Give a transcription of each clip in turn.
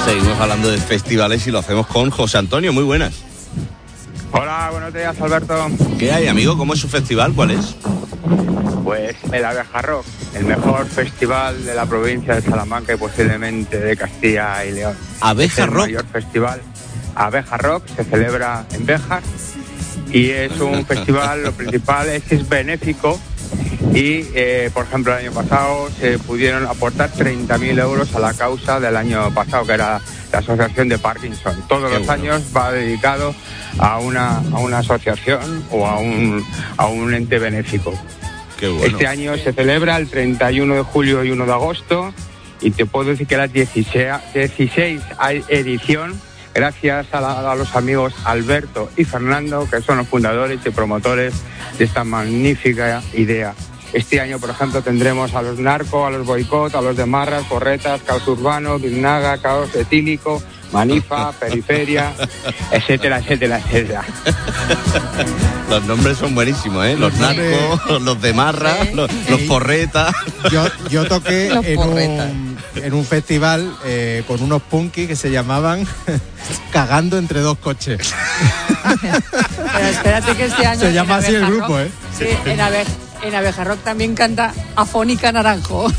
Seguimos hablando de festivales y lo hacemos con José Antonio. Muy buenas. Hola, buenos días, Alberto. ¿Qué hay, amigo? ¿Cómo es su festival? ¿Cuál es? Pues el Abeja Rock, el mejor festival de la provincia de Salamanca y posiblemente de Castilla y León. ¿Abeja Rock? El mayor festival. Abeja Rock se celebra en Béjar y es un festival, lo principal es que es benéfico y, por ejemplo, el año pasado se pudieron aportar 30.000 euros a la causa del año pasado, que era la Asociación de Parkinson. Todos los años va dedicado a una asociación o a un ente benéfico. Qué bueno. Este año se celebra el 31 de julio y 1 de agosto y te puedo decir que la 16 edición, gracias a los amigos Alberto y Fernando, que son los fundadores y promotores de esta magnífica idea. Este año, por ejemplo, tendremos a los narcos, a los boicot, a los de Marras, Porretas, Caos Urbano, Biznaga, Caos Etílico, Manifa, Periferia, etcétera, etcétera, etcétera. Los nombres son buenísimos, ¿eh? Los narcos, los de Marras, los Porretas. Yo toqué en un festival con unos punkis que se llamaban Cagando entre dos coches. Pero espérate que este año... Se llama así el grupo, Rock, sí, en Abeja Rock también canta Afónica Naranjo.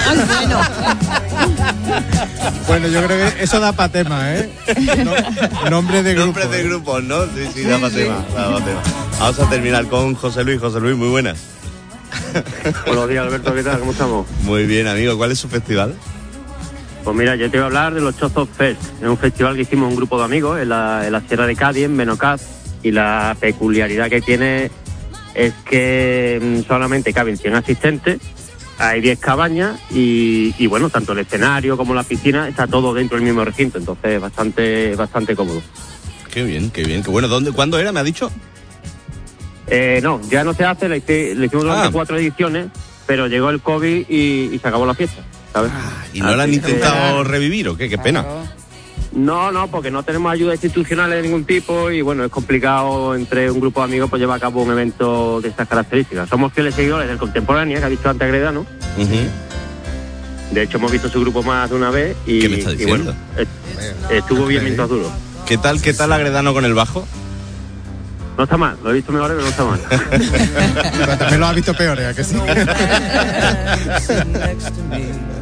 Bueno, yo creo que eso da para tema, ¿eh? Nombre de grupo. Nombre de grupos, ¿no? Sí, da para tema. Vamos a terminar con José Luis. José Luis, muy buenas. Buenos días, Alberto, ¿qué tal? ¿Cómo estamos? Muy bien, amigo. ¿Cuál es su festival? Pues mira, yo te voy a hablar de los Chozos Fest. Es un festival que hicimos un grupo de amigos en la Sierra de Cádiz, en Benocaz, y la peculiaridad que tiene es que solamente caben 100 asistentes, hay 10 cabañas y bueno, tanto el escenario como la piscina está todo dentro del mismo recinto, entonces bastante cómodo. Qué bien, qué bueno. ¿Cuándo era, me ha dicho? No, ya no se hace, le hicimos durante 4 ediciones, pero llegó el COVID y se acabó la fiesta, ¿sabes? ¿Y no la han intentado revivir o qué? Qué pena. No, porque no tenemos ayuda institucional de ningún tipo y bueno, es complicado entre un grupo de amigos pues llevar a cabo un evento de estas características. Somos fieles seguidores del Contemporánea, que ha dicho antes Agredano. Uh-huh. De hecho, hemos visto su grupo más de una vez y, ¿qué me está diciendo? Y bueno, estuvo bien mientras duró. ¿Qué tal Agredano con el bajo? No está mal, lo he visto mejor, pero no está mal. Pero también lo has visto peor, ¿eh? ¿A que sí?